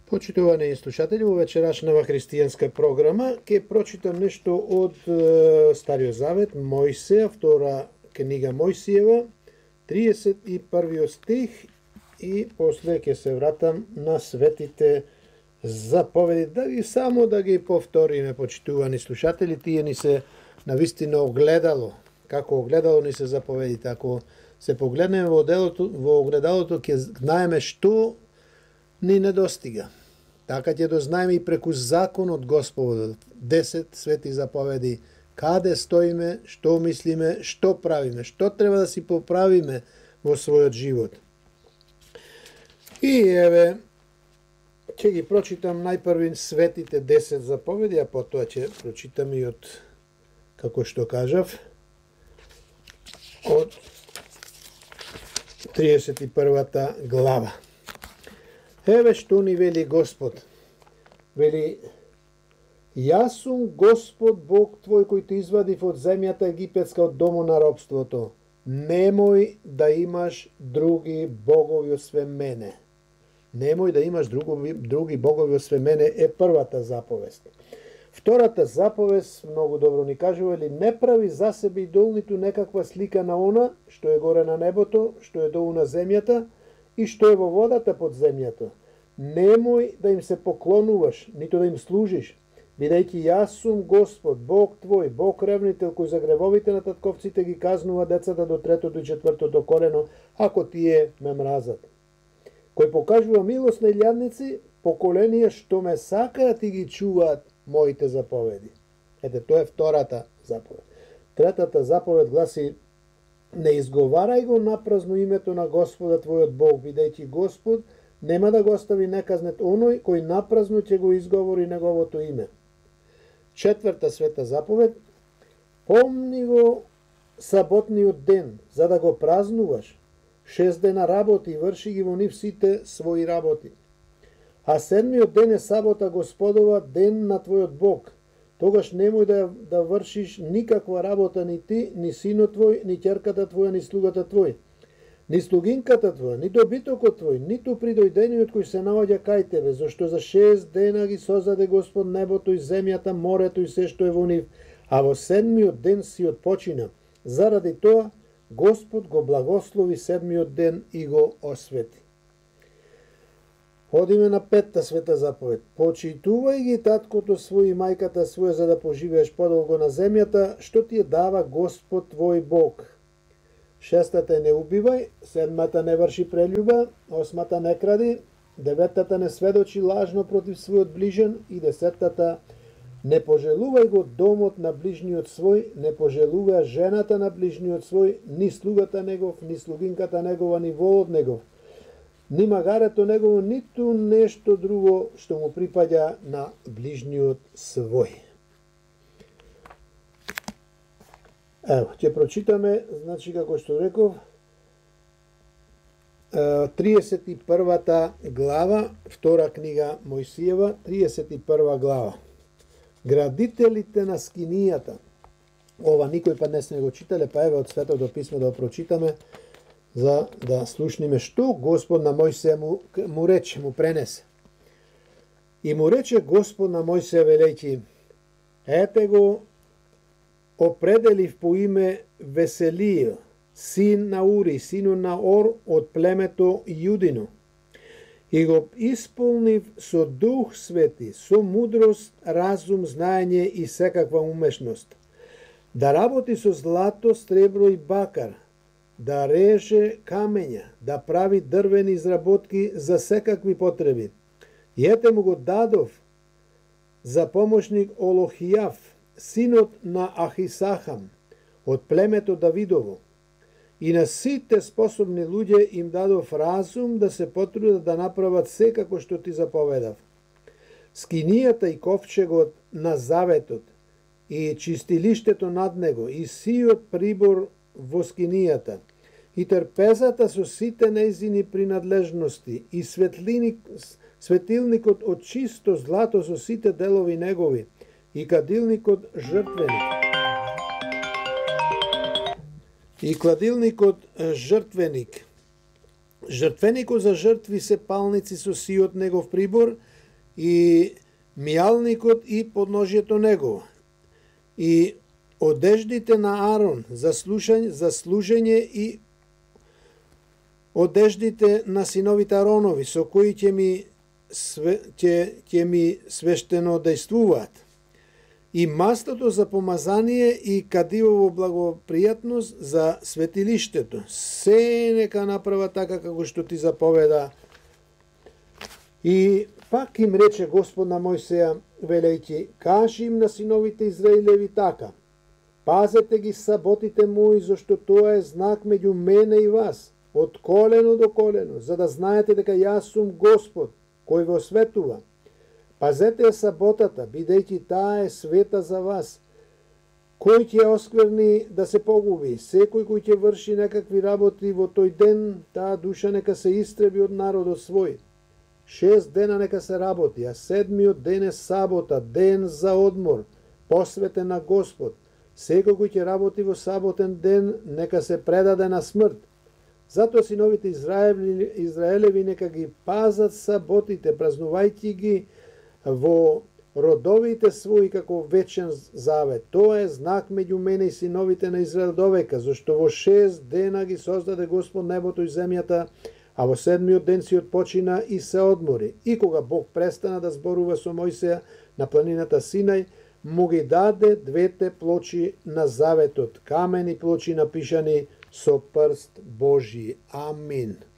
Почитувани слушатели, во вечерашнава христијанска програма ќе прочитам нешто од Стариот Завет, Мојсија, втора книга Мојсиева, 31 стих и после ќе се вратам на светите заповеди, да ги повториме, почитувани слушатели, тие ни се навистина огледало, како огледало ни се заповедите. Ако се погледнеме во огледалото, ќе знаеме што ни недостига. Така ќе дознаеме и преку законот Господот, 10 свети заповеди, каде стоиме, што мислиме, што правиме, што треба да си поправиме во својот живот. И еве, ќе ги прочитам најпрви светите 10 заповеди, а потоа ќе прочитам и од, како што кажав, од 31 глава. Еве што ни вели Господ. Вели: Јас сум Господ Бог твој кој те извадив од земјата египетска, од домо на робството. Немој да имаш други богови освен мене. Немој да имаш други богови освен мене е првата заповест. Втората заповест, многу добро ни кажува, или не прави за себе идол, ниту некаква слика на она што е горе на небото, што е долу на земјата и што е во водата под земјата. Немој да им се поклонуваш, ниту да им служиш, бидејќи јас сум Господ, Бог твој, Бог ревнител, кој за гревовите на татковците ги казнува децата до 3-то и 4-то колено, ако тие ме мразат. Кој покажува милост на илјадници, поколенија што ме сакаат и ги чуваат моите заповеди. Ете, тоа е втората заповед. Третата заповед гласи: не изговарај го напразно името на Господа твојот Бог, бидејќи Господ нема да го остави неказнет оној кој напразно ќе го изговори неговото име. Четврта света заповед: помни го саботниот ден, за да го празнуваш. 6 дена работи и врши ги во нив сите своји работи. А 7-миот ден е сабота Господова, ден на твојот Бог. Тогаш немој да вршиш никаква работа ни ти, ни синот твој, ни ќерката твоја, ни слугата твој, ни слугинката твоја, ни добитокот твој, ниту придојдениот кој се наоѓа кај тебе, зашто за 6 дена ги создаде Господ небото и земјата, морето и се што е во нив, а во 7-миот ден си отпочина. Заради тоа Господ го благослови 7-миот ден и го освети. Одиме на 5-та света заповед. Почитувај ги таткото свој и мајката своја, за да поживееш подолго на земјата, што ти ја дава Господ твој Бог. 6-та не убивај, 7-та не врши прелюба, 8-та не кради, 9-та не сведочи лажно против својот ближен и 10-та не пожелувај го домот на ближниот свој, не пожелувај жената на ближниот свој, ни слугата негов, ни слугинката негова, ни волот негов, ни магарето негово, ниту нешто друго што му припаѓа на ближниот свој. Ево, ќе прочитаме, значи, како што реков, 31 глава, втора книга Мојсиева, 31 глава. Градителите на скинијата. Ова никој па не сме го читале, па еве од Светото писмо да го прочитаме, за да слушниме што Господ на Мојсија му рече, му пренесе. И му рече Господ на Мојсија велејќи: ете го определив по име Веселија, син на Ури, сину на Ор, од племето Јудино, и го исполнив со Дух Свети, со мудрост, разум, знаење и секаква умешност, да работи со злато, сребро и бакар, да реже камења, да прави дрвени изработки за секакви потреби. И ете му го дадов за помошник Олохијав, синот на Ахисахам, од племето Давидово. И на сите способни луѓе им дадов разум да се потрудат да направат се како што ти заповедав. Скинијата и ковчегот на заветот, и чистилиштето над него, и сиот прибор во скинијата, и трпезата со сите нејзини принадлежности, и светилникот од чисто злато со сите делови негови, и кадилникот жртвеник. И кладилникот жртвеник. Жртвеникот за жртви се палници со сиот негов прибор, и мијалникот и подножјето негово, и одеждите на Арон за служење и одеждите на синовите Аронови, со кои ќе ми свештено дејствуваат, и мастото за помазание и кадивово благопријатност за светилиштето. Се нека направа така како што ти заповеда. И пак им рече Господ на Мојсеја, велејќи, кажи им на синовите Израилеви така: пазете ги саботите мои, зашто тоа е знак меѓу мене и вас, од колено до колено, за да знаете дека јас сум Господ, кој во осветува. Пазете ја саботата, бидејќи таа е света за вас. Кој ќе оскверни да се погуби? Секој кој ќе врши некакви работи во тој ден, таа душа нека се истреби од народот свој. 6 дена нека се работи, а 7-миот ден е сабота, ден за одмор, посветен на Господ. Секој кој ќе работи во саботен ден, нека се предаде на смрт. Затоа синовите Израелеви нека ги пазат саботите, празнувајќи ги во родовите своји како вечен завет. Тоа е знак меѓу мене и синовите на Израел довека, зашто во 6 дена ги создаде Господ небото и земјата, а во 7-миот ден си отпочина и се одмори. И кога Бог престана да зборува со Мојсеја на планината Синај, му ги даде двете плочи на заветот, камени плочи напишани со прст Божји. Амин.